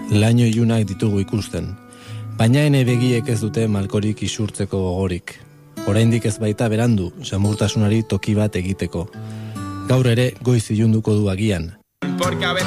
laino ilunak ditugu ikusten. Baina ene begiek ez dute malkorik isurtzeko gogorik. Oraindik ez baita berandu, samurtasunari toki bat egiteko. Gaur ere goiz ilunduko du agian.